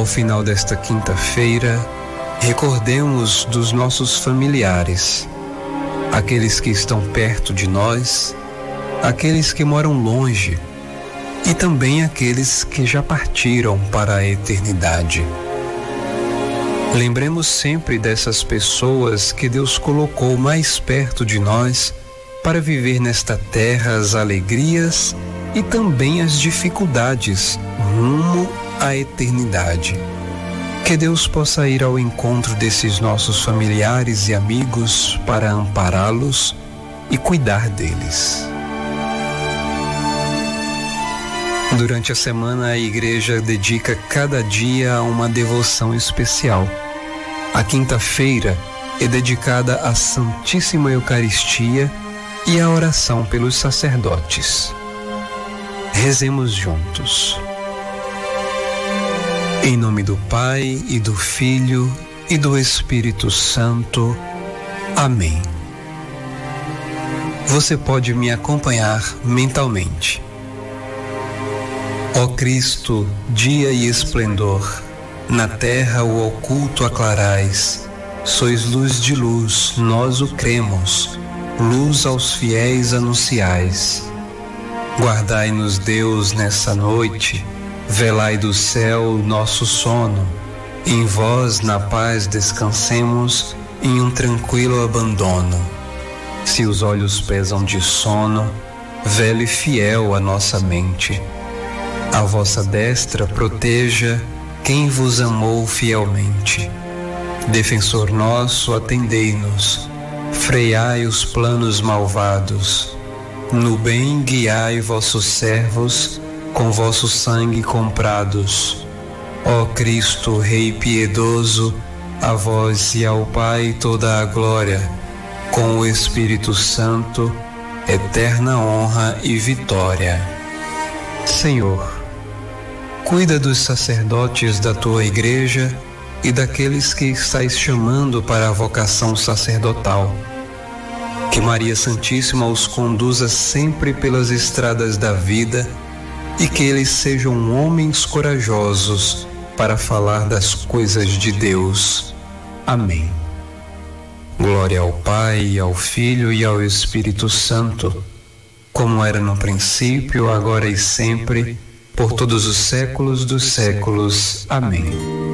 final desta quinta-feira, recordemos dos nossos familiares, aqueles que estão perto de nós, aqueles que moram longe e também aqueles que já partiram para a eternidade. Lembremos sempre dessas pessoas que Deus colocou mais perto de nós para viver nesta terra as alegrias e também as dificuldades rumo à eternidade. Que Deus possa ir ao encontro desses nossos familiares e amigos para ampará-los e cuidar deles. Durante a semana, a igreja dedica cada dia a uma devoção especial. A quinta-feira é dedicada à Santíssima Eucaristia e à oração pelos sacerdotes. Rezemos juntos. Em nome do Pai, e do Filho, e do Espírito Santo. Amém. Você pode me acompanhar mentalmente. Ó Cristo, dia e esplendor, na terra o oculto aclarais. Sois luz de luz, nós o cremos, luz aos fiéis anunciais. Guardai-nos, Deus, nessa noite, velai do céu nosso sono. Em vós, na paz, descansemos, em um tranquilo abandono. Se os olhos pesam de sono, vele fiel a nossa mente. A vossa destra proteja quem vos amou fielmente. Defensor nosso, atendei-nos, freai os planos malvados. No bem guiai vossos servos, com vosso sangue comprados. Ó Cristo, Rei piedoso, a vós e ao Pai toda a glória, com o Espírito Santo, eterna honra e vitória. Senhor, cuida dos sacerdotes da tua igreja e daqueles que estais chamando para a vocação sacerdotal. Que Maria Santíssima os conduza sempre pelas estradas da vida e que eles sejam homens corajosos para falar das coisas de Deus. Amém. Glória ao Pai, ao Filho e ao Espírito Santo, como era no princípio, agora e sempre, por todos os séculos dos séculos. Amém.